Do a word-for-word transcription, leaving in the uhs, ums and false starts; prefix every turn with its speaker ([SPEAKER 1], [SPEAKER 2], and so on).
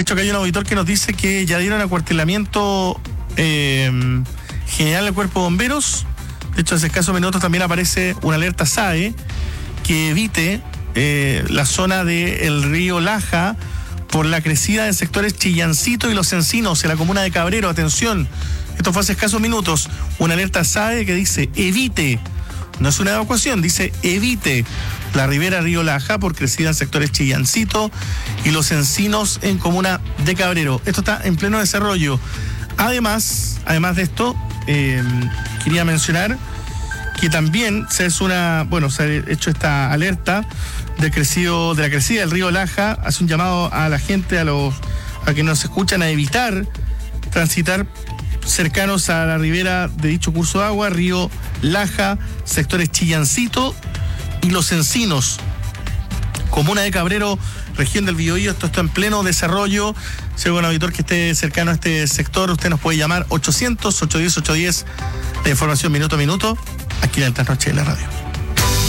[SPEAKER 1] De hecho, acá hay un auditor que nos dice que ya dieron acuartelamiento eh, general al cuerpo de bomberos. De hecho, hace escasos minutos también aparece una alerta S A E que evite eh, la zona del río Laja por la crecida en sectores Chillancito y Los Encinos, en la comuna de Cabrero. Atención, esto fue hace escasos minutos. Una alerta S A E que dice evite, no es una evacuación, dice evite la ribera río Laja por crecida en sectores Chillancito y Los Encinos en comuna de Cabrero. Esto está en pleno desarrollo. Además, además de esto, eh, quería mencionar que también se es una, bueno, se ha hecho esta alerta del crecido, de la crecida del río Laja. Hace un llamado a la gente, a los a que nos escuchan, a evitar transitar cercanos a la ribera de dicho curso de agua, río Laja, sectores Chillancito y Los Encinos, comuna de Cabrero, región del Biobío. Esto está en pleno desarrollo. Si hay un auditor que esté cercano a este sector, usted nos puede llamar ochocientos, ochocientos diez, ochocientos diez, la información minuto a minuto, aquí en el Trasnoche de la Radio.